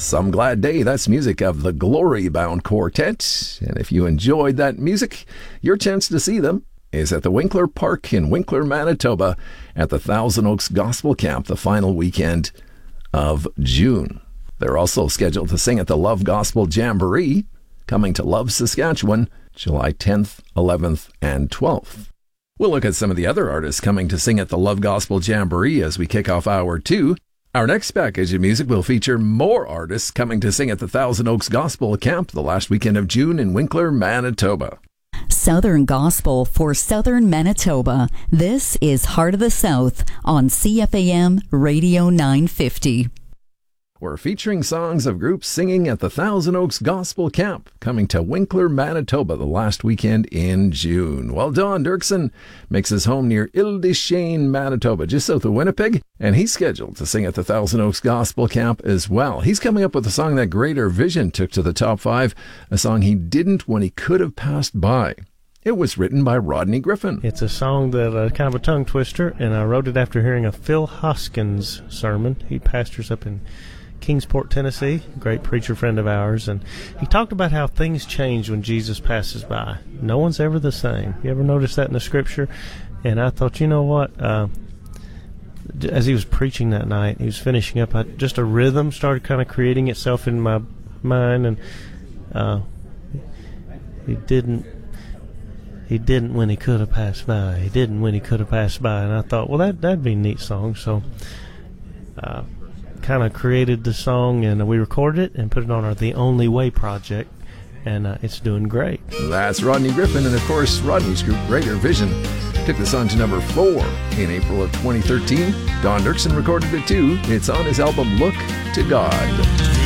Some Glad Day. That's music of the Glory Bound Quartet. And if you enjoyed that music, your chance to see them is at the Winkler Park in Winkler, Manitoba at the Thousand Oaks Gospel Camp the final weekend of June. They're also scheduled to sing at the Love Gospel Jamboree, coming to Love, Saskatchewan, July 10th, 11th, and 12th. We'll look at some of the other artists coming to sing at the Love Gospel Jamboree as we kick off Hour 2. Our next package of music will feature more artists coming to sing at the Thousand Oaks Gospel Camp the last weekend of June in Winkler, Manitoba. Southern Gospel for Southern Manitoba. This is Heart of the South on CFAM Radio 950. We're featuring songs of groups singing at the Thousand Oaks Gospel Camp, coming to Winkler, Manitoba the last weekend in June. Well, Don Dirksen makes his home near Ildishane, Manitoba, just south of Winnipeg, and he's scheduled to sing at the Thousand Oaks Gospel Camp as well. He's coming up with a song that Greater Vision took to the top 5, a song he didn't when he could have passed by. It was written by Rodney Griffin. It's a song that kind of a tongue twister, and I wrote it after hearing a Phil Hoskins sermon. He pastors up in Kingsport, Tennessee, great preacher friend of ours, and he talked about how things change when Jesus passes by. No one's ever the same. You ever notice that in the scripture? And I thought, you know what? As he was preaching that night, he was finishing up, just a rhythm started kind of creating itself in my mind, and he didn't when he could have passed by. He didn't when he could have passed by. And I thought, well, that'd be a neat song. So kind of created the song, and we recorded it and put it on our The Only Way project, and it's doing great. That's Rodney Griffin, and of course Rodney's group Greater Vision took the song to number 4 in April of 2013. Don Dirksen recorded it too. It's on his album Look to God.